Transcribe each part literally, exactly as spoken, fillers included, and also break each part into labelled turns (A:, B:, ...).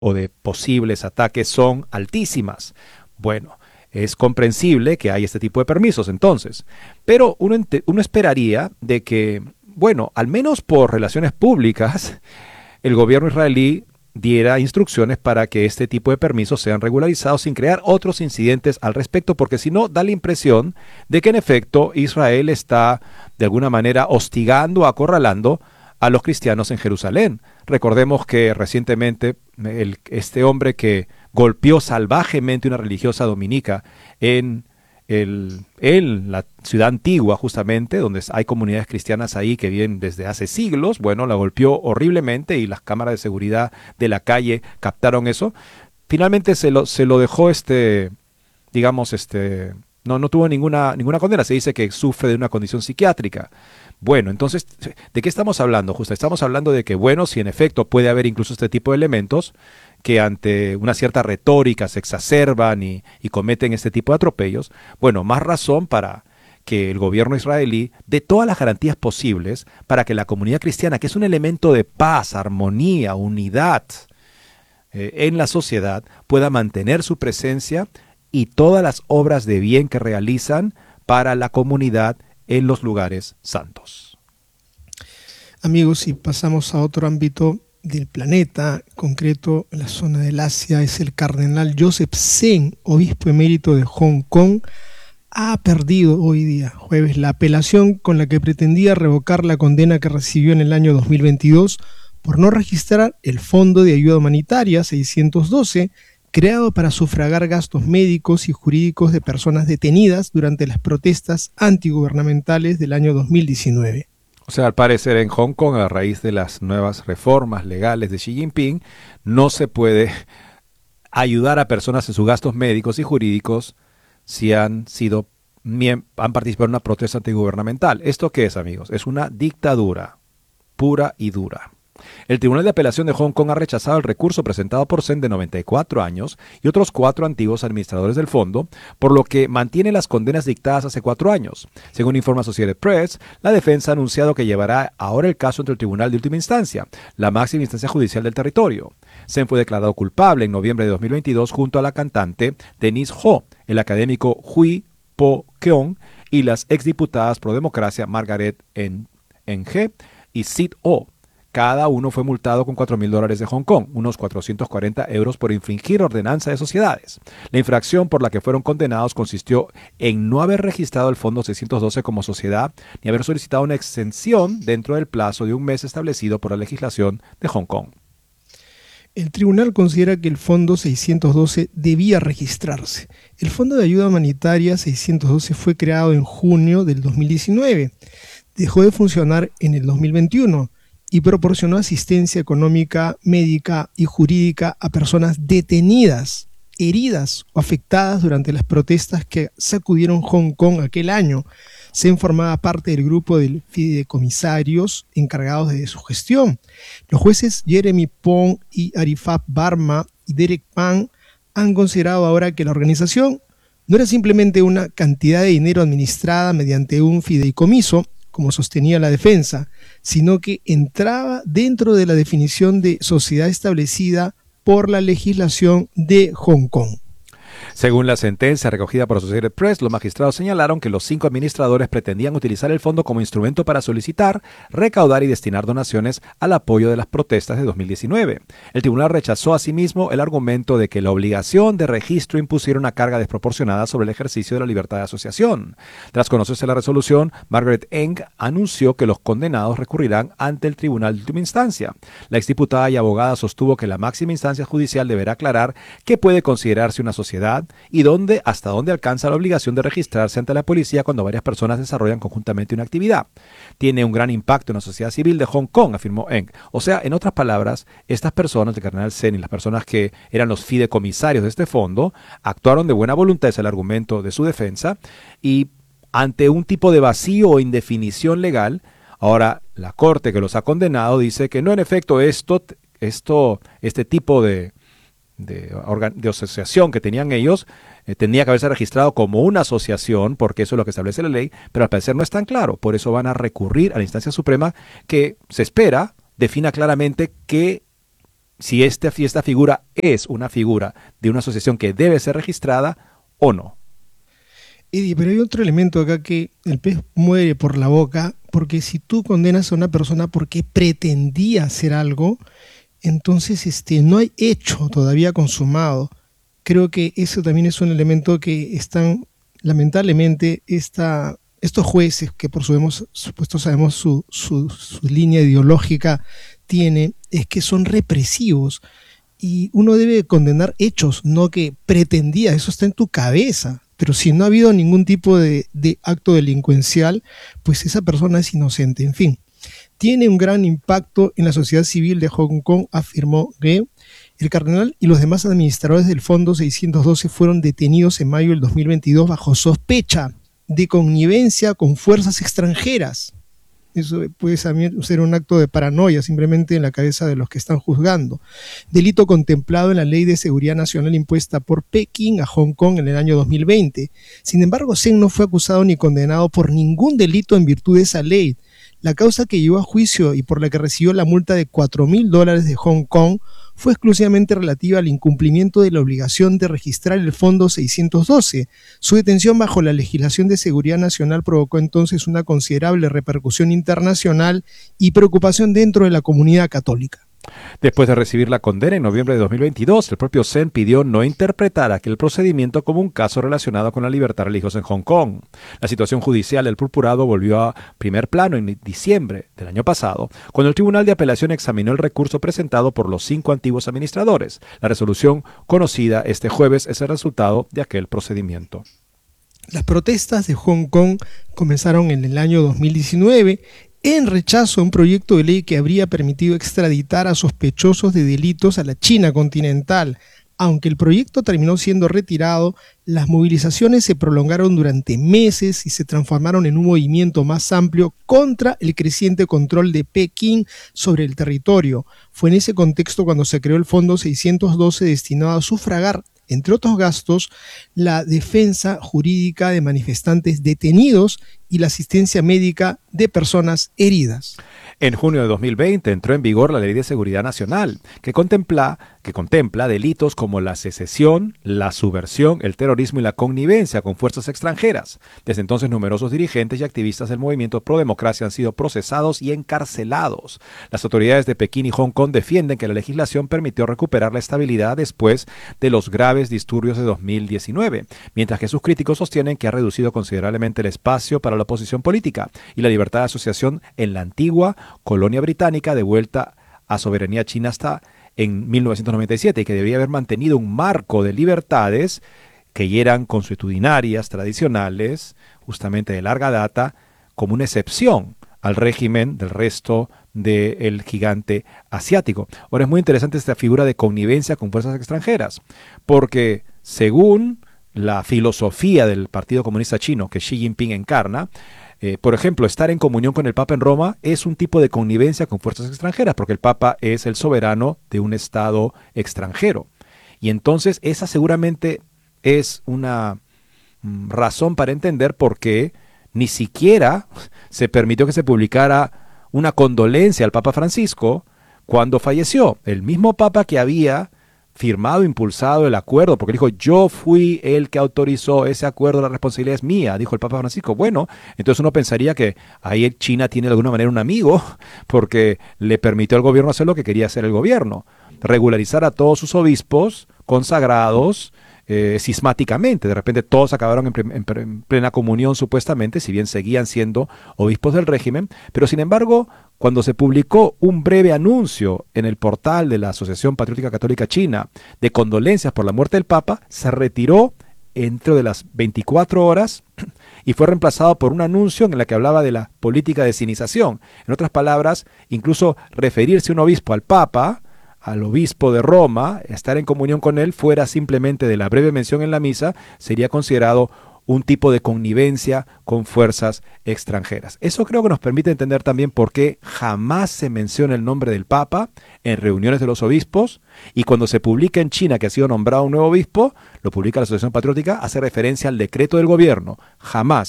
A: o de posibles ataques son altísimas. Bueno, es comprensible que hay este tipo de permisos entonces, pero uno, uno esperaría de que, bueno, al menos por relaciones públicas, el gobierno israelí diera instrucciones para que este tipo de permisos sean regularizados sin crear otros incidentes al respecto, porque si no, da la impresión de que en efecto Israel está de alguna manera hostigando, acorralando a los cristianos en Jerusalén. Recordemos que recientemente el, este hombre que golpeó salvajemente una religiosa dominica en, el, en la ciudad antigua, justamente, donde hay comunidades cristianas ahí que viven desde hace siglos, bueno, la golpeó horriblemente y las cámaras de seguridad de la calle captaron eso. Finalmente se lo, se lo dejó, este, digamos, este, no, no tuvo ninguna, ninguna condena. Se dice que sufre de una condición psiquiátrica. Bueno, entonces, ¿de qué estamos hablando? Justo estamos hablando de que, bueno, si en efecto puede haber incluso este tipo de elementos que ante una cierta retórica se exacerban y, y cometen este tipo de atropellos, bueno, más razón para que el gobierno israelí dé todas las garantías posibles para que la comunidad cristiana, que es un elemento de paz, armonía, unidad eh, en la sociedad, pueda mantener su presencia y todas las obras de bien que realizan para la comunidad en los lugares santos.
B: Amigos, si pasamos a otro ámbito del planeta, concreto en la zona del Asia, es el cardenal Joseph Zen, obispo emérito de Hong Kong, ha perdido hoy día, jueves, la apelación con la que pretendía revocar la condena que recibió en el año dos mil veintidós por no registrar el Fondo de Ayuda Humanitaria seiscientos doce, creado para sufragar gastos médicos y jurídicos de personas detenidas durante las protestas antigubernamentales del año dos mil diecinueve.
A: O sea, al parecer en Hong Kong, a raíz de las nuevas reformas legales de Xi Jinping, no se puede ayudar a personas en sus gastos médicos y jurídicos si han sido han participado en una protesta antigubernamental. ¿Esto qué es, amigos? Es una dictadura pura y dura. El Tribunal de Apelación de Hong Kong ha rechazado el recurso presentado por Zen, de noventa y cuatro años, y otros cuatro antiguos administradores del fondo, por lo que mantiene las condenas dictadas hace cuatro años. Según informa Associated Press, la defensa ha anunciado que llevará ahora el caso ante el Tribunal de Última Instancia, la máxima instancia judicial del territorio. Zen fue declarado culpable en noviembre de dos mil veintidós junto a la cantante Denise Ho, el académico Hui Po-keong y las exdiputadas pro democracia Margaret Ng y Sid Oh. Cada uno fue multado con cuatro mil dólares de Hong Kong, unos cuatrocientos cuarenta euros, por infringir ordenanza de sociedades. La infracción por la que fueron condenados consistió en no haber registrado el Fondo seiscientos doce como sociedad ni haber solicitado una exención dentro del plazo de un mes establecido por la legislación de Hong Kong.
B: El tribunal considera que el Fondo seiscientos doce debía registrarse. El Fondo de Ayuda Humanitaria seiscientos doce fue creado en junio del dos mil diecinueve. Dejó de funcionar en el dos mil veintiuno. Y proporcionó asistencia económica, médica y jurídica a personas detenidas, heridas o afectadas durante las protestas que sacudieron Hong Kong aquel año. Se formaba parte del grupo de fideicomisarios encargados de su gestión. Los jueces Jeremy Pong y Arifat Barma y Derek Pan han considerado ahora que la organización no era simplemente una cantidad de dinero administrada mediante un fideicomiso, como sostenía la defensa, sino que entraba dentro de la definición de sociedad establecida por la legislación de Hong Kong.
A: Según la sentencia recogida por Associated Press, los magistrados señalaron que los cinco administradores pretendían utilizar el fondo como instrumento para solicitar, recaudar y destinar donaciones al apoyo de las protestas de dos mil diecinueve. El tribunal rechazó asimismo el argumento de que la obligación de registro impusiera una carga desproporcionada sobre el ejercicio de la libertad de asociación. Tras conocerse la resolución, Margaret Ng anunció que los condenados recurrirán ante el tribunal de última instancia. La exdiputada y abogada sostuvo que la máxima instancia judicial deberá aclarar qué puede considerarse una sociedad y dónde, hasta dónde alcanza la obligación de registrarse ante la policía cuando varias personas desarrollan conjuntamente una actividad. Tiene un gran impacto en la sociedad civil de Hong Kong, afirmó Ng. O sea, en otras palabras, estas personas, el cardenal Zen y las personas que eran los fideicomisarios de este fondo, actuaron de buena voluntad, es el argumento de su defensa, y ante un tipo de vacío o indefinición legal, ahora la corte que los ha condenado dice que no, en efecto, esto, esto este tipo de De, de asociación que tenían ellos, eh, tenía que haberse registrado como una asociación, porque eso es lo que establece la ley, pero al parecer no es tan claro. Por eso van a recurrir a la instancia suprema, que se espera defina claramente qué si esta, si esta figura es una figura de una asociación que debe ser registrada o no.
B: Eddie, pero hay otro elemento acá que el pez muere por la boca, porque si tú condenas a una persona porque pretendía hacer algo, entonces este, no hay hecho todavía consumado. Creo que eso también es un elemento que están, lamentablemente, esta, estos jueces, que por supuesto sabemos su, su, su línea ideológica tiene, es que son represivos. Y uno debe condenar hechos, no que pretendía, eso está en tu cabeza. Pero si no ha habido ningún tipo de, de acto delincuencial, pues esa persona es inocente. En fin, tiene un gran impacto en la sociedad civil de Hong Kong, afirmó Ge. El cardenal y los demás administradores del Fondo seiscientos doce fueron detenidos en mayo del dos mil veintidós bajo sospecha de connivencia con fuerzas extranjeras. Eso puede ser un acto de paranoia simplemente en la cabeza de los que están juzgando. Delito contemplado en la Ley de Seguridad Nacional impuesta por Pekín a Hong Kong en el año dos mil veinte. Sin embargo, Zheng no fue acusado ni condenado por ningún delito en virtud de esa ley. La causa que llevó a juicio y por la que recibió la multa de cuatro mil dólares de Hong Kong fue exclusivamente relativa al incumplimiento de la obligación de registrar el Fondo seiscientos doce. Su detención bajo la legislación de seguridad nacional provocó entonces una considerable repercusión internacional y preocupación dentro de la comunidad católica.
A: Después de recibir la condena en noviembre de dos mil veintidós, el propio Zheng pidió no interpretar aquel procedimiento como un caso relacionado con la libertad religiosa en Hong Kong. La situación judicial del purpurado volvió a primer plano en diciembre del año pasado, cuando el Tribunal de Apelación examinó el recurso presentado por los cinco antiguos administradores. La resolución conocida este jueves es el resultado de aquel procedimiento.
B: Las protestas de Hong Kong comenzaron en el año dos mil diecinueve en rechazo a un proyecto de ley que habría permitido extraditar a sospechosos de delitos a la China continental. Aunque el proyecto terminó siendo retirado, las movilizaciones se prolongaron durante meses y se transformaron en un movimiento más amplio contra el creciente control de Pekín sobre el territorio. Fue en ese contexto cuando se creó el Fondo seiscientos doce destinado a sufragar, entre otros gastos, la defensa jurídica de manifestantes detenidos y la asistencia médica de personas heridas.
A: En junio de dos mil veinte entró en vigor la Ley de Seguridad Nacional, que contempla, que contempla delitos como la secesión, la subversión, el terrorismo y la connivencia con fuerzas extranjeras. Desde entonces, numerosos dirigentes y activistas del movimiento pro democracia han sido procesados y encarcelados. Las autoridades de Pekín y Hong Kong defienden que la legislación permitió recuperar la estabilidad después de los graves disturbios de dos mil diecinueve, mientras que sus críticos sostienen que ha reducido considerablemente el espacio para la oposición política y la libertad de asociación en la antigua colonia británica devuelta a soberanía china hasta en mil novecientos noventa y siete y que debía haber mantenido un marco de libertades que eran consuetudinarias, tradicionales, justamente de larga data, como una excepción al régimen del resto del gigante asiático. Ahora es muy interesante esta figura de connivencia con fuerzas extranjeras, porque según la filosofía del Partido Comunista Chino que Xi Jinping encarna, Eh, por ejemplo, estar en comunión con el Papa en Roma es un tipo de connivencia con fuerzas extranjeras, porque el Papa es el soberano de un Estado extranjero. Y entonces esa seguramente es una mm, razón para entender por qué ni siquiera se permitió que se publicara una condolencia al Papa Francisco cuando falleció. El mismo Papa que había firmado, impulsado el acuerdo, porque dijo, yo fui el que autorizó ese acuerdo, la responsabilidad es mía, dijo el Papa Francisco. Bueno, entonces uno pensaría que ahí China tiene de alguna manera un amigo, porque le permitió al gobierno hacer lo que quería hacer el gobierno, regularizar a todos sus obispos consagrados eh, cismáticamente. De repente todos acabaron en, pre- en plena comunión supuestamente, si bien seguían siendo obispos del régimen, pero sin embargo, cuando se publicó un breve anuncio en el portal de la Asociación Patriótica Católica China de condolencias por la muerte del Papa, se retiró dentro de las veinticuatro horas y fue reemplazado por un anuncio en el que hablaba de la política de sinización. En otras palabras, incluso referirse un obispo al Papa, al obispo de Roma, estar en comunión con él, fuera simplemente de la breve mención en la misa, sería considerado un tipo de connivencia con fuerzas extranjeras. Eso creo que nos permite entender también por qué jamás se menciona el nombre del Papa en reuniones de los obispos, y cuando se publica en China que ha sido nombrado un nuevo obispo, lo publica la Asociación Patriótica, hace referencia al decreto del gobierno, jamás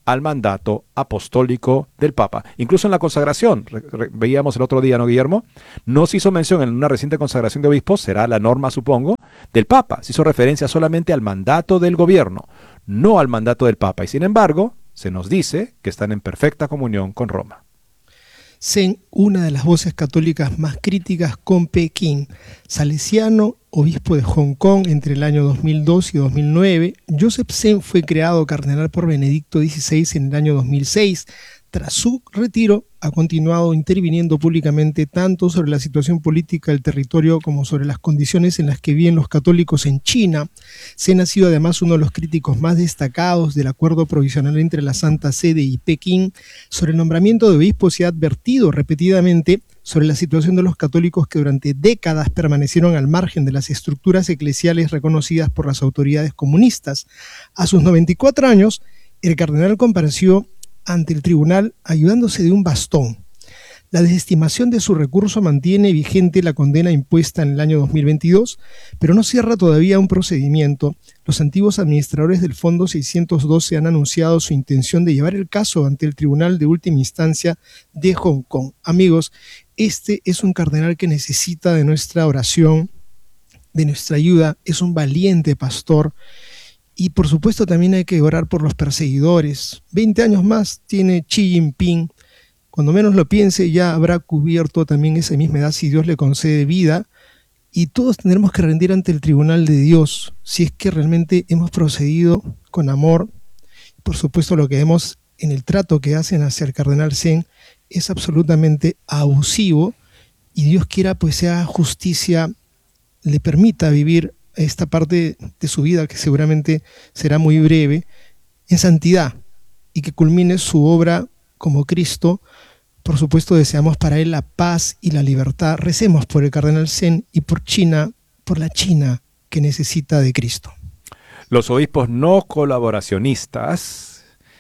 A: al mandato apostólico del Papa. Incluso en la consagración, re, re, veíamos el otro día, ¿no, Guillermo? No se hizo mención en una reciente consagración de obispos, será la norma, supongo, del Papa. Se hizo referencia solamente al mandato del gobierno, no al mandato del Papa. Y sin embargo, se nos dice que están en perfecta comunión con Roma.
B: Zen, una de las voces católicas más críticas con Pekín, salesiano, obispo de Hong Kong entre el año dos mil dos y dos mil nueve, Joseph Zen fue creado cardenal por Benedicto dieciséis en el año dos mil seis. Tras su retiro, ha continuado interviniendo públicamente tanto sobre la situación política del territorio como sobre las condiciones en las que viven los católicos en China. Zen ha sido además uno de los críticos más destacados del acuerdo provisional entre la Santa Sede y Pekín sobre el nombramiento de obispos y ha advertido repetidamente sobre la situación de los católicos que durante décadas permanecieron al margen de las estructuras eclesiales reconocidas por las autoridades comunistas. A sus noventa y cuatro años, el cardenal compareció ante el tribunal ayudándose de un bastón. La desestimación de su recurso mantiene vigente la condena impuesta en el año dos mil veintidós, pero no cierra todavía un procedimiento. Los antiguos administradores del Fondo seiscientos doce han anunciado su intención de llevar el caso ante el Tribunal de Última Instancia de Hong Kong. Amigos, este es un cardenal que necesita de nuestra oración, de nuestra ayuda. Es un valiente pastor. Y por supuesto también hay que orar por los perseguidores. veinte años más tiene Xi Jinping. Cuando menos lo piense ya habrá cubierto también esa misma edad si Dios le concede vida. Y todos tendremos que rendir ante el tribunal de Dios si es que realmente hemos procedido con amor. Por supuesto lo que vemos en el trato que hacen hacia el cardenal Zen es absolutamente abusivo. Y Dios quiera pues sea justicia, le permita vivir esta parte de su vida, que seguramente será muy breve, en santidad, y que culmine su obra como Cristo. Por supuesto, deseamos para él la paz y la libertad. Recemos por el cardenal Zen y por China, por la China que necesita de Cristo.
A: Los obispos no colaboracionistas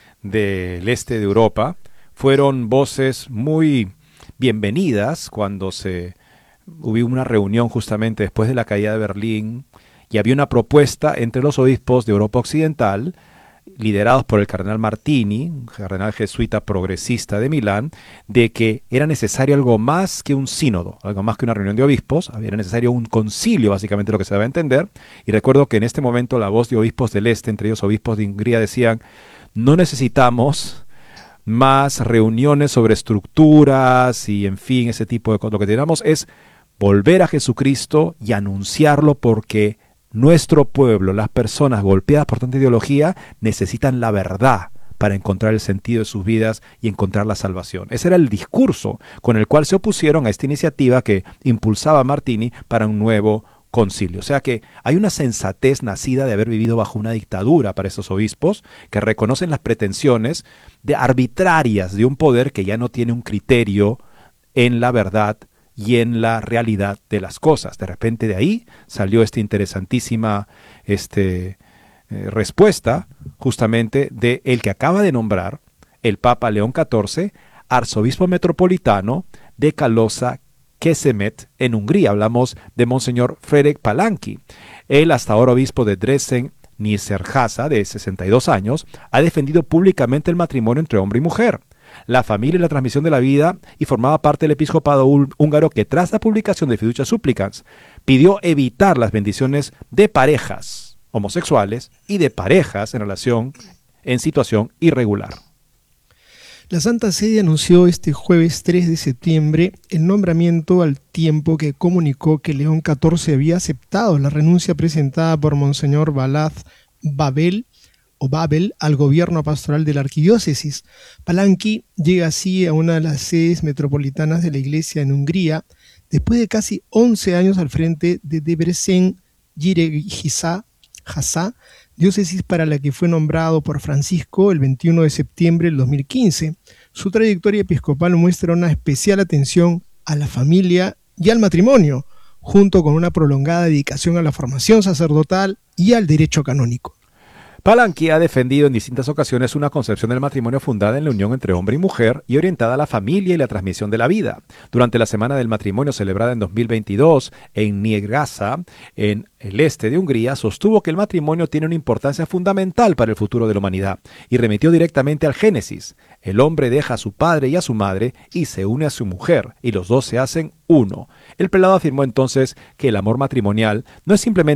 A: del este de Europa fueron voces muy bienvenidas cuando se hubo una reunión justamente después de la caída de Berlín y había una propuesta entre los obispos de Europa Occidental, liderados por el cardenal Martini, un cardenal jesuita progresista de Milán, de que era necesario algo más que un sínodo, algo más que una reunión de obispos, era necesario un concilio, básicamente lo que se debe entender. Y recuerdo que en este momento la voz de obispos del este, entre ellos obispos de Hungría, decían: no necesitamos más reuniones sobre estructuras y en fin, ese tipo de cosas. Lo que tenemos es volver a Jesucristo y anunciarlo, porque nuestro pueblo, las personas golpeadas por tanta ideología, necesitan la verdad para encontrar el sentido de sus vidas y encontrar la salvación. Ese era el discurso con el cual se opusieron a esta iniciativa que impulsaba Martini para un nuevo concilio. O sea que hay una sensatez nacida de haber vivido bajo una dictadura para esos obispos que reconocen las pretensiones de arbitrarias de un poder que ya no tiene un criterio en la verdad y en la realidad de las cosas. De repente de ahí salió esta interesantísima este, eh, respuesta justamente de el que acaba de nombrar el Papa León catorce, arzobispo metropolitano de Kalosa Kesemet en Hungría. Hablamos de Monseñor Fredek Palanki. Él, hasta ahora obispo de Dresden Nyíregyháza, de sesenta y dos años, ha defendido públicamente el matrimonio entre hombre y mujer, la familia y la transmisión de la vida, y formaba parte del episcopado húngaro que, tras la publicación de Fiducia Supplicans, pidió evitar las bendiciones de parejas homosexuales y de parejas en relación en situación irregular.
B: La Santa Sede anunció este jueves tres de septiembre el nombramiento, al tiempo que comunicó que León catorce había aceptado la renuncia presentada por Monseñor Balázs Babel o Babel al gobierno pastoral de la arquidiócesis. Palanki llega así a una de las sedes metropolitanas de la Iglesia en Hungría, después de casi once años al frente de Debrecen Nyíregyháza, diócesis para la que fue nombrado por Francisco el veintiuno de septiembre del dos mil quince. Su trayectoria episcopal muestra una especial atención a la familia y al matrimonio, junto con una prolongada dedicación a la formación sacerdotal y al derecho canónico.
A: Palanqui ha defendido en distintas ocasiones una concepción del matrimonio fundada en la unión entre hombre y mujer y orientada a la familia y la transmisión de la vida. Durante la Semana del Matrimonio celebrada en dos mil veintidós en Nyíregyháza, en el este de Hungría, sostuvo que el matrimonio tiene una importancia fundamental para el futuro de la humanidad y remitió directamente al Génesis. El hombre deja a su padre y a su madre y se une a su mujer, y los dos se hacen uno. El prelado afirmó entonces que el amor matrimonial no es simplemente